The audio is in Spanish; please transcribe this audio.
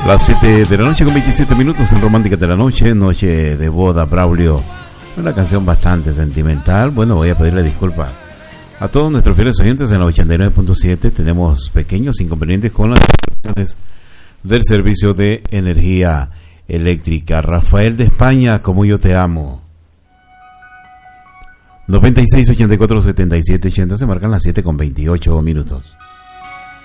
Las 7 de la noche con 27 minutos en Romántica de la Noche, noche de boda, Braulio. Una canción bastante sentimental. Bueno, voy a pedirle disculpas a todos nuestros fieles oyentes en la 89.7. Tenemos pequeños inconvenientes con las instrucciones del servicio de energía eléctrica. Rafael de España, como yo te amo. 96 84 77 80, se marcan las 7 con 28 minutos.